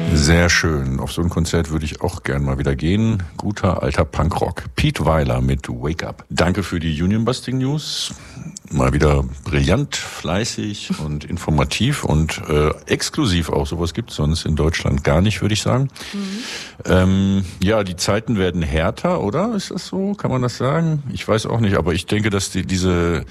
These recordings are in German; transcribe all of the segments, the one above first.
Sehr schön. Auf so ein Konzert würde ich auch gern mal wieder gehen. Guter alter Punkrock. Pete Weiler mit Wake Up. Danke für die Union Busting News. Mal wieder brillant, fleißig und informativ und exklusiv auch. Sowas gibt's sonst in Deutschland gar nicht, würde ich sagen. Ja, die Zeiten werden härter, oder? Ist das so? Kann man das sagen? Ich weiß auch nicht, aber ich denke, dass diese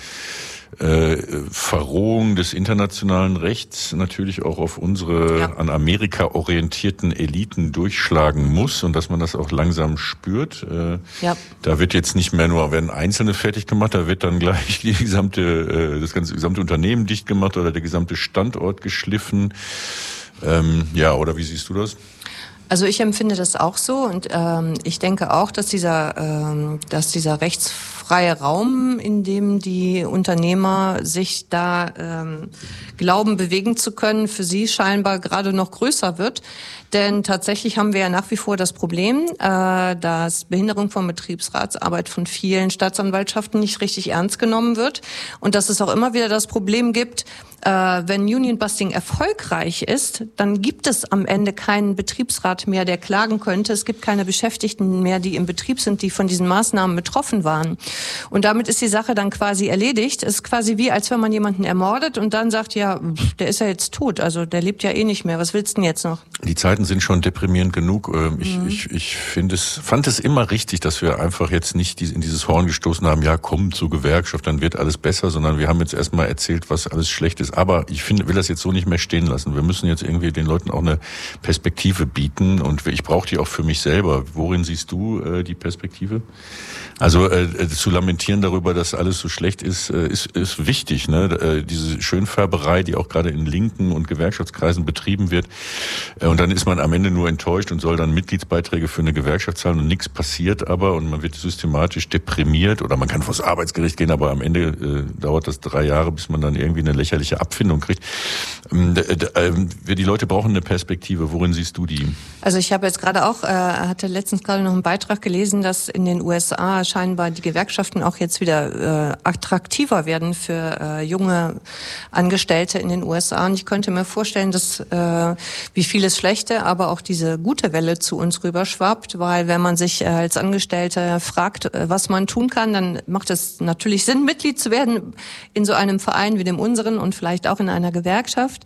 Verrohung des internationalen Rechts natürlich auch auf unsere an Amerika orientierten Eliten durchschlagen muss und dass man das auch langsam spürt. Da wird jetzt nicht mehr nur, werden Einzelne fertig gemacht, da wird dann gleich das gesamte Unternehmen dicht gemacht oder der gesamte Standort geschliffen. Oder wie siehst du das? Also ich empfinde das auch so und ich denke auch, dass dieser rechtsfreie Raum, in dem die Unternehmer sich da glauben, bewegen zu können, für sie scheinbar gerade noch größer wird. Denn tatsächlich haben wir ja nach wie vor das Problem, dass Behinderung von Betriebsratsarbeit von vielen Staatsanwaltschaften nicht richtig ernst genommen wird und dass es auch immer wieder das Problem gibt, wenn Union Busting erfolgreich ist, dann gibt es am Ende keinen Betriebsrat mehr, der klagen könnte. Es gibt keine Beschäftigten mehr, die im Betrieb sind, die von diesen Maßnahmen betroffen waren. Und damit ist die Sache dann quasi erledigt. Es ist quasi wie, als wenn man jemanden ermordet und dann sagt, ja, der ist ja jetzt tot, also der lebt ja eh nicht mehr. Was willst du denn jetzt noch? Die Zeiten sind schon deprimierend genug. Ich fand es immer richtig, dass wir einfach jetzt nicht in dieses Horn gestoßen haben, ja, komm zur Gewerkschaft, dann wird alles besser, sondern wir haben jetzt erstmal erzählt, was alles schlecht ist. Aber ich will das jetzt so nicht mehr stehen lassen. Wir müssen jetzt irgendwie den Leuten auch eine Perspektive bieten und ich brauche die auch für mich selber. Worin siehst du die Perspektive? Also zu lamentieren darüber, dass alles so schlecht ist, ist wichtig. Ne? Diese Schönfärberei, die auch gerade in linken und Gewerkschaftskreisen betrieben wird. Und dann ist man am Ende nur enttäuscht und soll dann Mitgliedsbeiträge für eine Gewerkschaft zahlen und nichts passiert aber und man wird systematisch deprimiert oder man kann vors Arbeitsgericht gehen, aber am Ende dauert das 3 Jahre, bis man dann irgendwie eine lächerliche Abfindung kriegt. Die Leute brauchen eine Perspektive. Worin siehst du die? Also ich habe jetzt gerade auch, hatte letztens gerade noch einen Beitrag gelesen, dass in den USA scheinbar die Gewerkschaften auch jetzt wieder attraktiver werden für junge Angestellte in den USA. Und ich könnte mir vorstellen, dass wie vieles Schlechte, aber auch diese gute Welle zu uns rüberschwappt, weil wenn man sich als Angestellter fragt, was man tun kann, dann macht es natürlich Sinn, Mitglied zu werden in so einem Verein wie dem unseren und vielleicht auch in einer Gewerkschaft.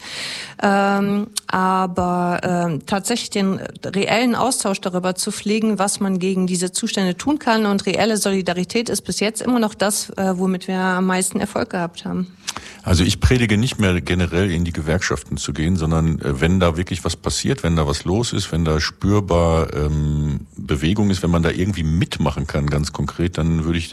Aber tatsächlich den reellen Austausch darüber zu pflegen, was man gegen diese Zustände tun kann und reelle Solidarität ist bis jetzt immer noch das, womit wir am meisten Erfolg gehabt haben. Also ich predige nicht mehr generell in die Gewerkschaften zu gehen, sondern wenn da wirklich was passiert, wenn da was los ist, wenn da spürbar Bewegung ist, wenn man da irgendwie mitmachen kann, ganz konkret, dann würde ich